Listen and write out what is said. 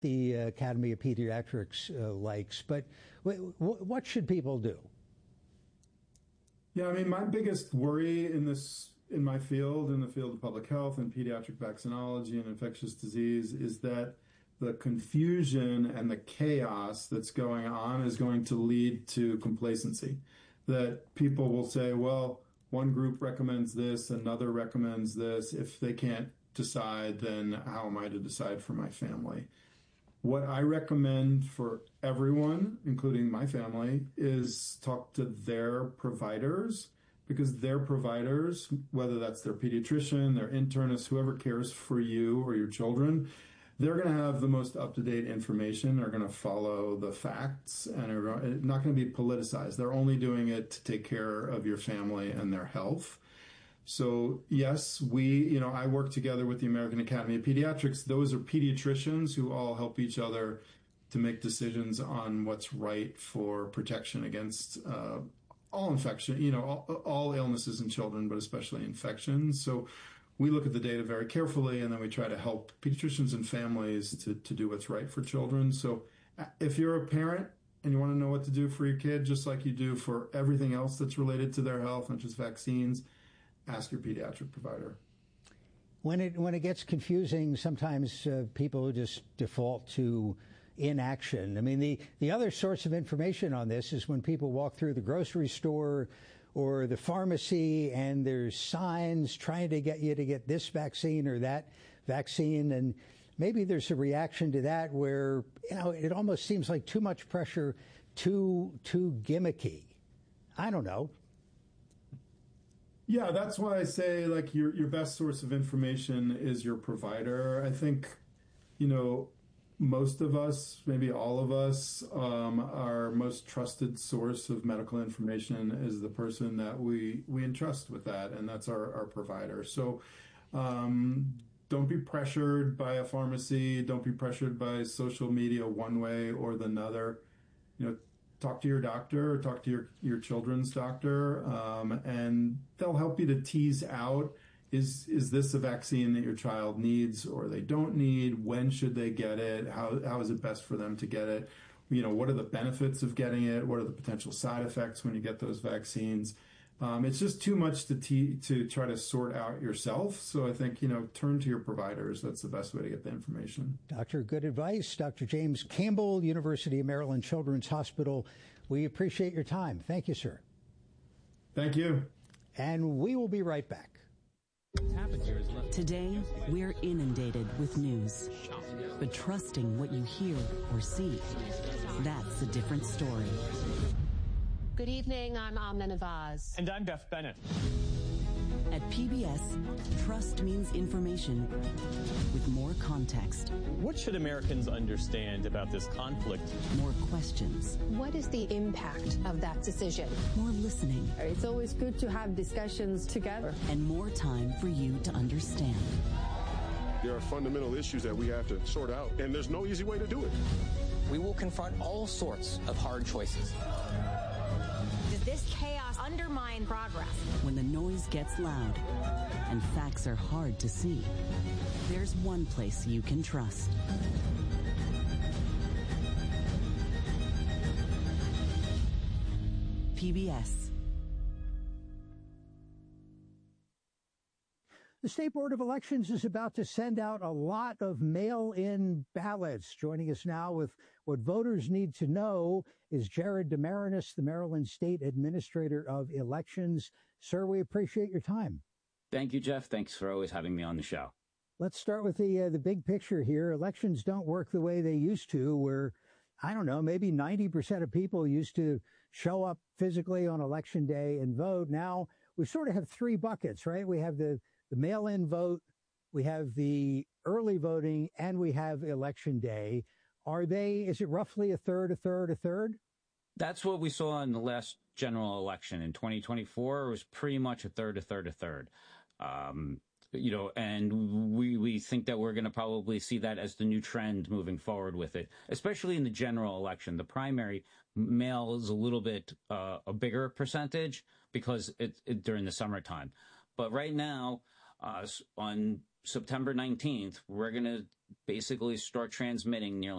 the Academy of Pediatrics likes. But what should people do? Yeah, I mean, my biggest worry in my field, in the field of public health and pediatric vaccinology and infectious disease, is that the confusion and the chaos that's going on is going to lead to complacency. That people will say, well, one group recommends this, another recommends this. If they can't decide, then how am I to decide for my family? What I recommend for everyone, including my family, is talk to their providers, because their providers, whether that's their pediatrician, their internist, whoever cares for you or your children, they're going to have the most up-to-date information. They're going to follow the facts and are not going to be politicized. They're only doing it to take care of your family and their health. So yes, I work together with the American Academy of Pediatrics. Those are pediatricians who all help each other to make decisions on what's right for protection against all infection, all illnesses in children, but especially infections. So we look at the data very carefully, and then we try to help pediatricians and families to do what's right for children. So if you're a parent and you want to know what to do for your kid, just like you do for everything else that's related to their health, not just vaccines, ask your pediatric provider. When it gets confusing, sometimes people just default to inaction. I mean, the other source of information on this is when people walk through the grocery store or the pharmacy and there's signs trying to get you to get this vaccine or that vaccine, and maybe there's a reaction to that where it almost seems like too much pressure, too gimmicky. I don't know. Yeah, that's why I say, like, your best source of information is your provider. I think, most of us, maybe all of us, our most trusted source of medical information is the person that we entrust with that, and that's our provider. So don't be pressured by a pharmacy. Don't be pressured by social media one way or the other. Talk to your doctor or talk to your children's doctor, and they'll help you to tease out, is this a vaccine that your child needs or they don't need? When should they get it? How is it best for them to get it? What are the benefits of getting it? What are the potential side effects when you get those vaccines? It's just too much to try to sort out yourself. So I think, turn to your providers. That's the best way to get the information. Doctor, good advice. Dr. James Campbell, University of Maryland Children's Hospital. We appreciate your time. Thank you, sir. Thank you. And we will be right back. Today, we're inundated with news. But trusting what you hear or see, that's a different story. Good evening, I'm Amna Nawaz. And I'm Beth Bennett. At PBS, trust means information with more context. What should Americans understand about this conflict? More questions. What is the impact of that decision? More listening. It's always good to have discussions together. And more time for you to understand. There are fundamental issues that we have to sort out, and there's no easy way to do it. We will confront all sorts of hard choices. Does this chaos undermine progress? When the noise gets loud and facts are hard to see, there's one place you can trust. PBS. The State Board of Elections is about to send out a lot of mail-in ballots. Joining us now with what voters need to know is Jared DeMarinis, the Maryland State Administrator of Elections. Sir, we appreciate your time. Thank you, Jeff. Thanks for always having me on the show. Let's start with the big picture here. Elections don't work the way they used to, where, I don't know, maybe 90% of people used to show up physically on Election Day and vote. Now we sort of have three buckets, right? We have the mail-in vote, we have the early voting, and we have Election Day. Is it roughly a third? That's what we saw in the last general election. In 2024, it was pretty much a third. And we think that we're going to probably see that as the new trend moving forward with it, especially in the general election. The primary mail is a little bit a bigger percentage because it's during the summertime. But right now, on September 19th, we're going to basically start transmitting nearly